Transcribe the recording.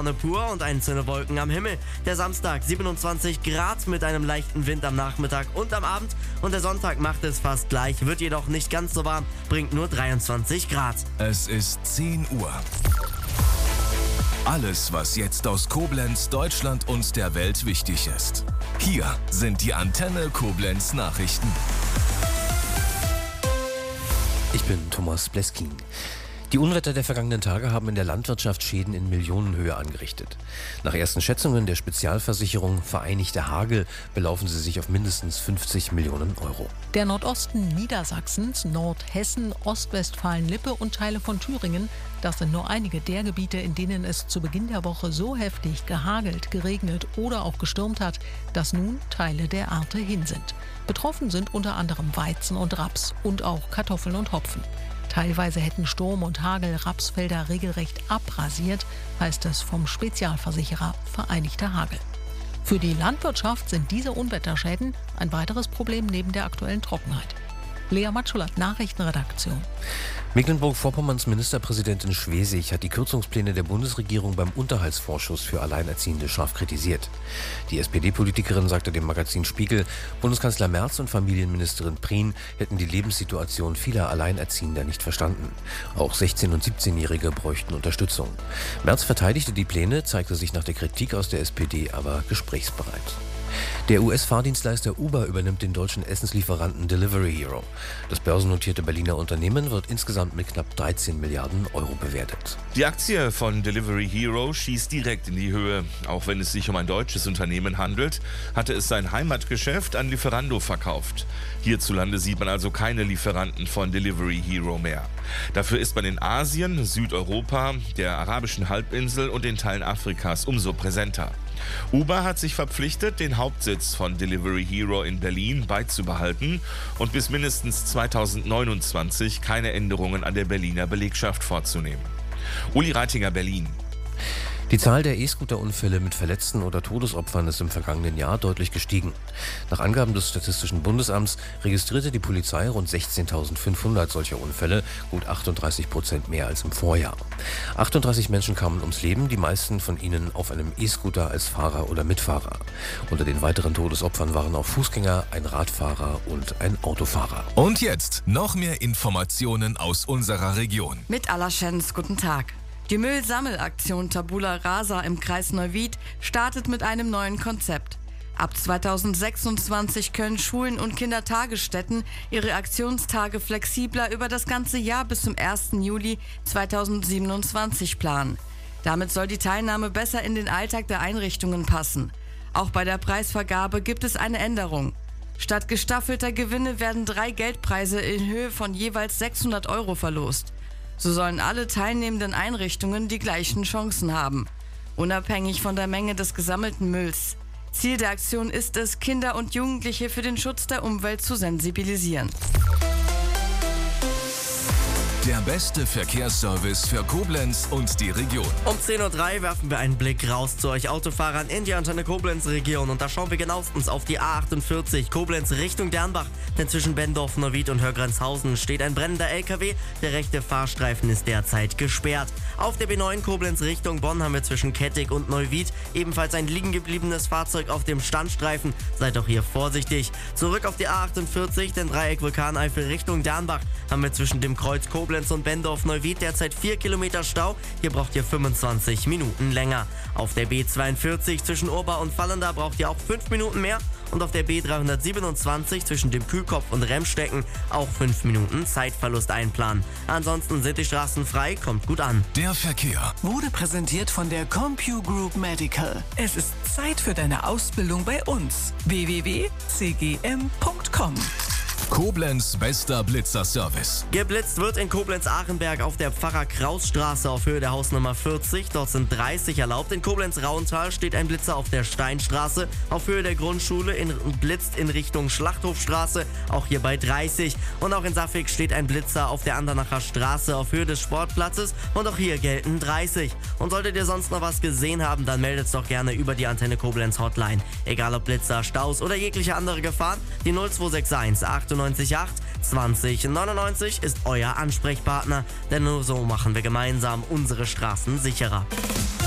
Sonne pur und einzelne Wolken am Himmel. Der Samstag 27 Grad mit einem leichten Wind am Nachmittag und am Abend. Und der Sonntag macht es fast gleich, wird jedoch nicht ganz so warm, bringt nur 23 Grad. Es ist 10 Uhr. Alles, was jetzt aus Koblenz, Deutschland und der Welt wichtig ist. Hier sind die Antenne Koblenz Nachrichten. Ich bin Thomas Bleskin. Die Unwetter der vergangenen Tage haben in der Landwirtschaft Schäden in Millionenhöhe angerichtet. Nach ersten Schätzungen der Spezialversicherung Vereinigter Hagel belaufen sie sich auf mindestens 50 Millionen Euro. Der Nordosten Niedersachsens, Nordhessen, Ostwestfalen-Lippe und Teile von Thüringen, das sind nur einige der Gebiete, in denen es zu Beginn der Woche so heftig gehagelt, geregnet oder auch gestürmt hat, dass nun Teile der Ernte hin sind. Betroffen sind unter anderem Weizen und Raps und auch Kartoffeln und Hopfen. Teilweise hätten Sturm und Hagel Rapsfelder regelrecht abrasiert, heißt es vom Spezialversicherer Vereinigter Hagel. Für die Landwirtschaft sind diese Unwetterschäden ein weiteres Problem neben der aktuellen Trockenheit. Lea Matschulat, Nachrichtenredaktion. Mecklenburg-Vorpommerns Ministerpräsidentin Schwesig hat die Kürzungspläne der Bundesregierung beim Unterhaltsvorschuss für Alleinerziehende scharf kritisiert. Die SPD-Politikerin sagte dem Magazin Spiegel, Bundeskanzler Merz und Familienministerin Prien hätten die Lebenssituation vieler Alleinerziehender nicht verstanden. Auch 16- und 17-Jährige bräuchten Unterstützung. Merz verteidigte die Pläne, zeigte sich nach der Kritik aus der SPD aber gesprächsbereit. Der US-Fahrdienstleister Uber übernimmt den deutschen Essenslieferanten Delivery Hero. Das börsennotierte Berliner Unternehmen wird insgesamt mit knapp 13 Milliarden Euro bewertet. Die Aktie von Delivery Hero schießt direkt in die Höhe. Auch wenn es sich um ein deutsches Unternehmen handelt, hatte es sein Heimatgeschäft an Lieferando verkauft. Hierzulande sieht man also keine Lieferanten von Delivery Hero mehr. Dafür ist man in Asien, Südeuropa, der arabischen Halbinsel und den Teilen Afrikas umso präsenter. Uber hat sich verpflichtet, den Hauptsitz von Delivery Hero in Berlin beizubehalten und bis mindestens 2029 keine Änderungen an der Berliner Belegschaft vorzunehmen. Uli Reitinger, Berlin. Die Zahl der E-Scooter-Unfälle mit Verletzten oder Todesopfern ist im vergangenen Jahr deutlich gestiegen. Nach Angaben des Statistischen Bundesamts registrierte die Polizei rund 16.500 solcher Unfälle, gut 38% mehr als im Vorjahr. 38 Menschen kamen ums Leben, die meisten von ihnen auf einem E-Scooter als Fahrer oder Mitfahrer. Unter den weiteren Todesopfern waren auch Fußgänger, ein Radfahrer und ein Autofahrer. Und jetzt noch mehr Informationen aus unserer Region. Mit Alaschens, guten Tag. Die Müllsammelaktion Tabula Rasa im Kreis Neuwied startet mit einem neuen Konzept. Ab 2026 können Schulen und Kindertagesstätten ihre Aktionstage flexibler über das ganze Jahr bis zum 1. Juli 2027 planen. Damit soll die Teilnahme besser in den Alltag der Einrichtungen passen. Auch bei der Preisvergabe gibt es eine Änderung. Statt gestaffelter Gewinne werden 3 Geldpreise in Höhe von jeweils 600 Euro verlost. So sollen alle teilnehmenden Einrichtungen die gleichen Chancen haben, unabhängig von der Menge des gesammelten Mülls. Ziel der Aktion ist es, Kinder und Jugendliche für den Schutz der Umwelt zu sensibilisieren. Der beste Verkehrsservice für Koblenz und die Region. Um 10.03 Uhr werfen wir einen Blick raus zu euch Autofahrern in die Antenne Koblenz Region. Und da schauen wir genauestens auf die A48 Koblenz Richtung Dernbach. Denn zwischen Bendorf, Neuwied und Hörgrenzhausen steht ein brennender LKW. Der rechte Fahrstreifen ist derzeit gesperrt. Auf der B9 Koblenz Richtung Bonn haben wir zwischen Kettig und Neuwied ebenfalls ein liegen gebliebenes Fahrzeug auf dem Standstreifen. Seid auch hier vorsichtig. Zurück auf die A48, den Dreieck Vulkaneifel Richtung Dernbach, haben wir zwischen dem Kreuz Koblenz und Bendorf-Neuwied derzeit 4 Kilometer Stau. Hier braucht ihr 25 Minuten länger. Auf der B42 zwischen Urba und Vallenda braucht ihr auch 5 Minuten mehr. Und auf der B327 zwischen dem Kühlkopf und Remstecken auch 5 Minuten Zeitverlust einplanen. Ansonsten sind die Straßen frei, kommt gut an. Der Verkehr wurde präsentiert von der CompuGroup Medical. Es ist Zeit für deine Ausbildung bei uns. www.cgm.com. Koblenz bester Blitzerservice. Geblitzt wird in Koblenz-Achenberg auf der Pfarrer-Kraus-Straße auf Höhe der Hausnummer 40. Dort sind 30 erlaubt. In Koblenz-Rauental steht ein Blitzer auf der Steinstraße auf Höhe der Grundschule blitzt in Richtung Schlachthofstraße, auch hier bei 30. Und auch in Safik steht ein Blitzer auf der Andernacher Straße auf Höhe des Sportplatzes und auch hier gelten 30. Und solltet ihr sonst noch was gesehen haben, dann meldet es doch gerne über die Antenne Koblenz Hotline. Egal ob Blitzer, Staus oder jegliche andere Gefahren, die 0261 98 8 20 99 ist euer Ansprechpartner, denn nur so machen wir gemeinsam unsere Straßen sicherer.